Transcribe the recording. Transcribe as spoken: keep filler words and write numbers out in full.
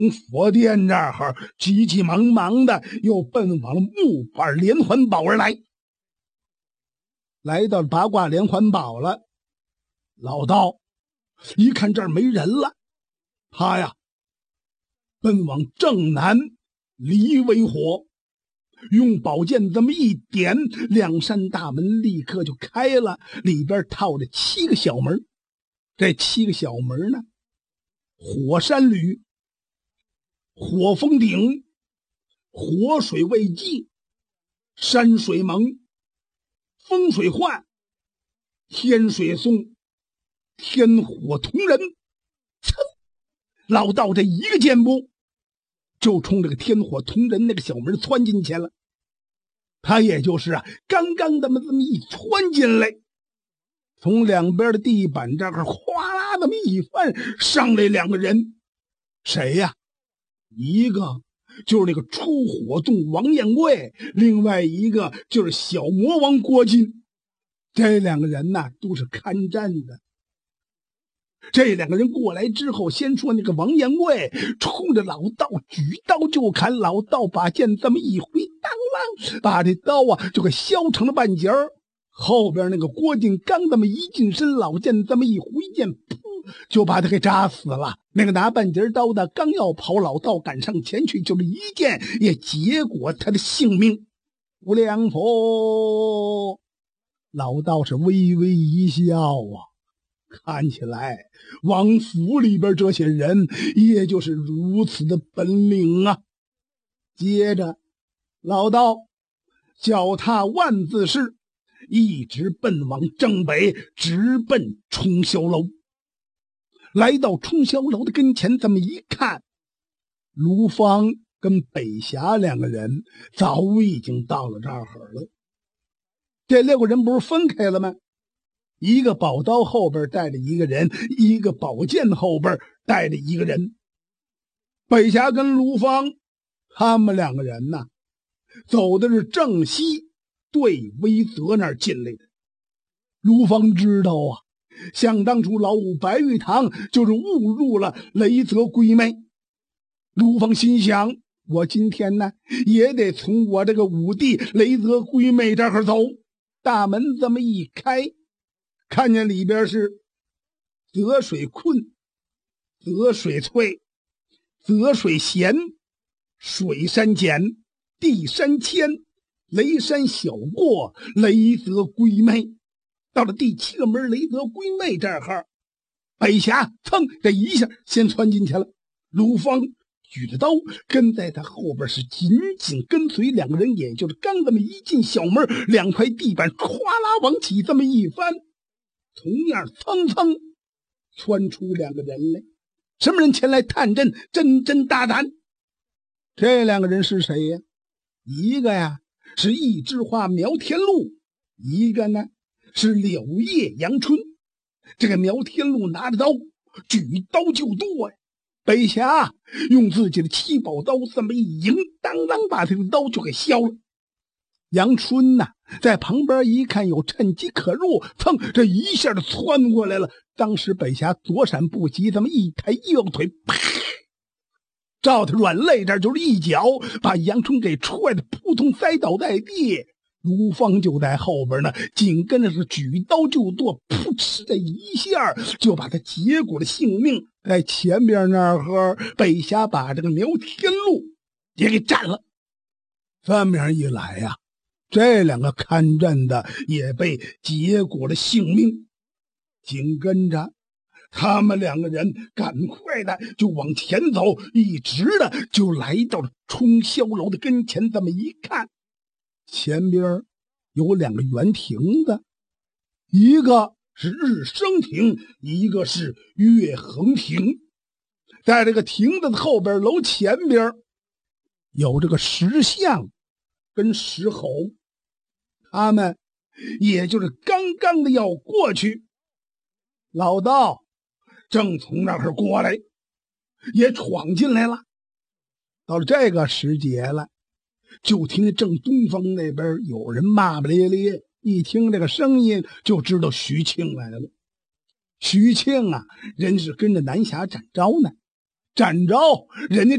佛殿这儿急急忙忙的又奔往了木板连环堡而来。来到八卦连环堡了，老道一看这儿没人了，他呀奔往正南离为火，用宝剑这么一点，两扇大门立刻就开了，里边套着七个小门。这七个小门呢，火山旅、火风顶、火水未济、山水盟、风水幻、天水松、天火同人。噌，老道这一个箭步就冲这个天火同人那个小门窜进去了。他也就是啊，刚刚这么这么一窜进来，从两边的地板这儿哗啦那么一翻，上来两个人。谁呀？一个就是那个出火洞王彦贵，另外一个就是小魔王郭靖。这两个人呢，都是看战的。这两个人过来之后，先说那个王彦贵冲着老道举刀就砍，老道把剑这么一挥，当啷，把这刀啊就给削成了半截儿。后边那个郭靖刚这么一近身，老剑这么一挥剑，噗，就把他给扎死了。那个拿半截刀的刚要跑，老道赶上前去，就是一剑也结果他的性命。无量佛，老道是微微一笑啊，看起来王府里边这些人也就是如此的本领啊。接着老道脚踏万字式，一直奔往正北，直奔冲霄楼。来到冲霄楼的跟前，这么一看，卢芳跟北霞两个人早已经到了这儿了。这六个人不是分开了吗？一个宝刀后边带着一个人，一个宝剑后边带着一个人。北霞跟卢芳他们两个人呢，走的是正西对威泽那儿进来的。卢芳知道啊，想当初老五白玉堂就是误入了雷泽闺妹。卢芳心想，我今天呢也得从我这个五弟雷泽闺妹这儿走。大门这么一开，看见里边是泽水困、泽水翠、泽水闲、水山简、地山千、雷山小过、雷泽闺妹。到了第七个门雷泽闺妹这儿，北霞噌这一下先窜进去了。卢芳举着刀跟在他后边是紧紧跟随，两个人也就是刚这么一进小门，两块地板咵啦往起这么一翻，同样蹭蹭窜出两个人来。什么人前来探阵？真真大胆。这两个人是谁呀？一个呀是一枝花苗天禄，一个呢是柳叶阳春。这个苗天禄拿着刀举刀就剁呀，北霞用自己的七宝刀这么一迎，当当把这个刀就给削了。阳春呐、啊、在旁边一看有趁机可入，蹭这一下就窜过来了。当时北霞左闪不及，这么一抬右腿，啪，照他软肋这就是一脚，把阳春给踹得扑通栽倒在地。卢芳就在后边呢，紧跟着是举刀就剁，噗嗤的一下就把他结果了性命。在前边那儿，北霞把这个苗天禄也给占了。这面一来呀、啊，这两个看阵的也被结果了性命。紧跟着他们两个人赶快的就往前走，一直的就来到了冲霄楼的跟前。这么一看，前边有两个圆亭子，一个是日升亭，一个是月恒亭。在这个亭子的后边，楼前边有这个石像跟石猴，他们也就是刚刚的要过去。老道正从那儿过来，也闯进来了。到了这个时节了，就听见正东方那边有人骂骂咧咧，一听这个声音就知道徐庆来了。徐庆啊，人是跟着南侠展昭呢。 怎着？人家